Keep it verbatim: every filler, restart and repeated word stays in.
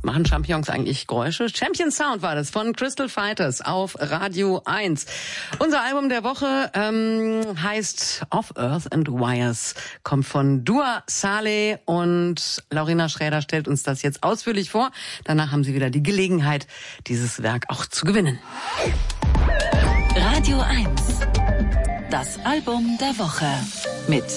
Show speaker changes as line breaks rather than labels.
Machen Champignons eigentlich Geräusche? Champion Sound war das von Crystal Fighters auf Radio eins. Unser Album der Woche ähm, heißt Off Earth and Wires, kommt von Dua Saleh und Laurina Schräder stellt uns das jetzt ausführlich vor. Danach haben Sie wieder die Gelegenheit, dieses Werk auch zu gewinnen.
Radio eins. Das Album der Woche mit